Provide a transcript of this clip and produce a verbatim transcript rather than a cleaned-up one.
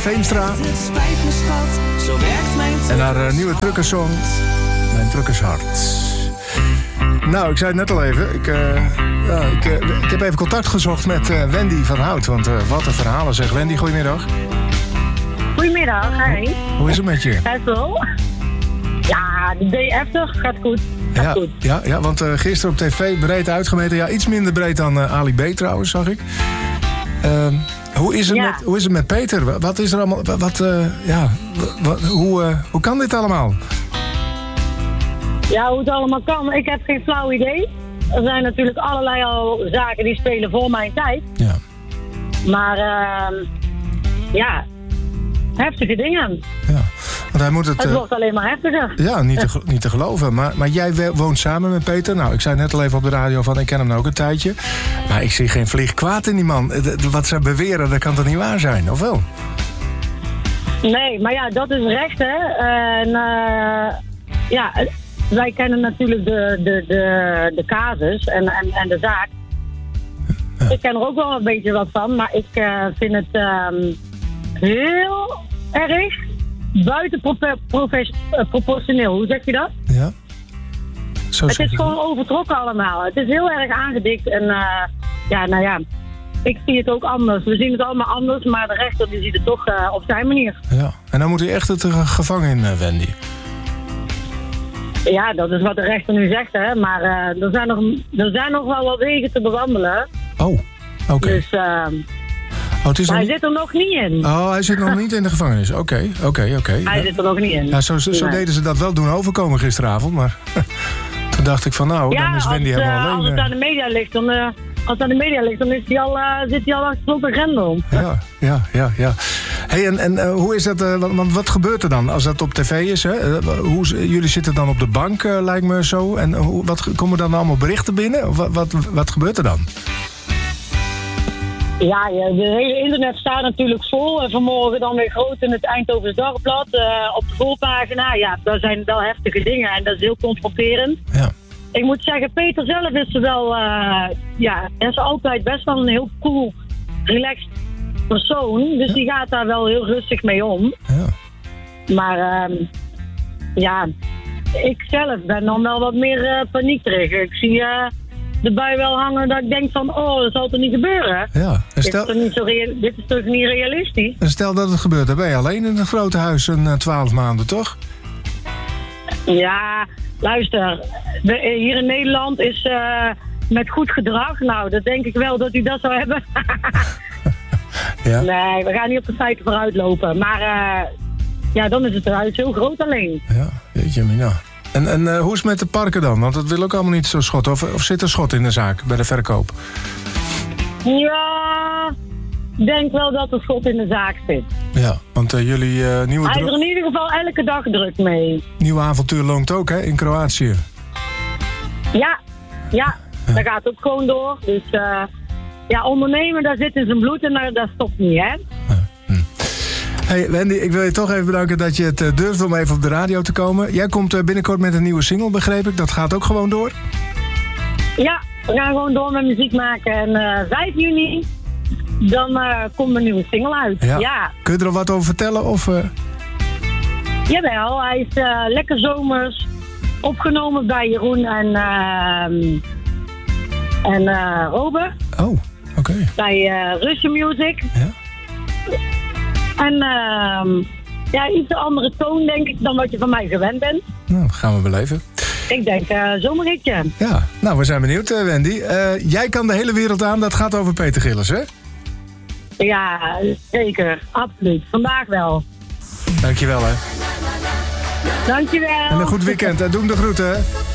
Veenstra. Het spijt me schat, zo werkt mijn En haar uh, nieuwe truckersong, Mijn Truckershart. Nou, ik zei het net al even. Ik, uh, ja, ik, uh, ik heb even contact gezocht met uh, Wendy van Hout. Want uh, wat een verhalen zeg. Wendy, goedemiddag. Goedemiddag, hi. Hoe is het met je? Best wel. Ja, de day after gaat goed. Gaat Ja, goed. ja, ja, want uh, gisteren op tv breed uitgemeten. Ja, iets minder breed dan uh, Ali B trouwens, zag ik. Uh, hoe, is het Ja. met, hoe is het met Peter? Wat is er allemaal... Wat, wat, uh, ja, wat, hoe, uh, hoe kan dit allemaal? Ja, hoe het allemaal kan, ik heb geen flauw idee. Er zijn natuurlijk allerlei al zaken die spelen voor mijn tijd. Ja. Maar, uh, ja, heftige dingen. Ja. Want hij moet het... Het uh, wordt alleen maar heftiger. Ja, niet te, niet te geloven. Maar, maar jij we- woont samen met Peter. Nou, ik zei net al even op de radio van... ik ken hem nou ook een tijdje. Maar ik zie geen vlieg kwaad in die man. De- de- Wat ze beweren, dat kan toch niet waar zijn, of wel? Nee, maar ja, dat is recht, hè. En, uh, ja, wij kennen natuurlijk de, de, de, de casus en, en, en de zaak. Ja. Ik ken er ook wel een beetje wat van, maar ik uh, vind het um, heel erg buiten prope- profes- uh, proportioneel. Hoe zeg je dat? Ja. Zo Het zeg is je gewoon overtrokken allemaal. Het is heel erg aangedikt en uh, ja, nou ja, ik zie het ook anders. We zien het allemaal anders, maar de rechter die ziet het toch uh, op zijn manier. dat. Ja. En dan moet hij echt het uh, gevangen in, uh, Wendy. Ja, dat is wat de rechter nu zegt, hè. Maar uh, er, zijn nog, er zijn nog wel wat wegen te bewandelen. Oh, oké. Okay. Dus uh, Oh, het is hij nog... zit er nog niet in. oh, hij zit nog niet in de gevangenis. Oké, oké, oké. Hij Ja. zit er nog niet in. Ja, zo, zo, zo Nee. deden ze dat wel doen overkomen gisteravond, maar... toen dacht ik van, nou, Ja, dan is als, Wendy uh, helemaal als alleen. het uh. aan de media ligt, dan, uh, als het aan de media ligt, dan is hij al, uh, zit hij al achter op een grendel. Ja, ja, ja, ja. Hey, en en uh, hoe is dat, uh, want, want wat gebeurt er dan als dat op tv is? Hè? Uh, hoe, jullie zitten dan op de bank, uh, lijkt me zo. En uh, hoe, wat komen dan allemaal berichten binnen? Of wat, wat, wat gebeurt er dan? Ja, ja, de hele internet staat natuurlijk vol. En vanmorgen dan weer groot in het Eindhovens Dagblad. Uh, op de voorpagina. Ja, daar zijn wel heftige dingen en dat is heel confronterend. Ja. Ik moet zeggen, Peter zelf is er wel, uh, ja, hij is altijd best wel een heel cool, relaxed persoon. Dus Ja. die gaat daar wel heel rustig mee om. Ja. Maar, um, ja, ik zelf ben dan wel wat meer uh, paniekerig. Ik zie uh, de bui wel hangen dat ik denk van, oh, dat zal toch niet gebeuren? Ja. En Dit is, stel, toch niet zo real- dit is toch niet realistisch? en stel dat het gebeurt, dan ben je alleen in het grote huis een uh, twaalf maanden, toch? Ja, luister, we- hier in Nederland is uh, met goed gedrag, nou, dat denk ik wel dat u dat zou hebben. Ja. Nee, we gaan niet op de feiten vooruit lopen. Maar uh, ja, dan is het huis heel groot alleen. Ja, jeetje mina. En, en uh, hoe is het met de parken dan? Want dat wil ook allemaal niet zo schot. Of, of zit er schot in de zaak bij de verkoop? Ja, ik denk wel dat er schot in de zaak zit. Ja, want uh, jullie uh, nieuwe, Hij is dro- er in ieder geval elke dag druk mee. nieuwe avontuur loont ook, hè, in Kroatië. Ja, ja, dat gaat ook gewoon door. Dus uh, ja, ondernemen, daar zit in zijn bloed en daar, dat stopt niet, hè? Hey Wendy, ik wil je toch even bedanken dat je het uh, durft om even op de radio te komen. Jij komt uh, binnenkort met een nieuwe single, begreep ik. Dat gaat ook gewoon door? Ja, we gaan gewoon door met muziek maken. En uh, vijf juni, dan uh, komt een nieuwe single uit. Ja. Ja, Kun je er al wat over vertellen? Of, uh... jawel, hij is uh, lekker zomers. Opgenomen bij Jeroen en, uh, en uh, Robert. Oh, oké. Okay. Bij uh, Russian Music. Ja. En uh, ja, iets andere toon, denk ik, dan wat je van mij gewend bent. Nou, dat gaan we beleven. Ik denk uh, zomerhitje. Ja, nou, we zijn benieuwd, uh, Wendy. Uh, jij kan de hele wereld aan, dat gaat over Peter Gillis, hè? Ja, zeker. Absoluut. Vandaag wel. Dankjewel, hè. Dankjewel. En een goed weekend. Doe hem de groeten, hè.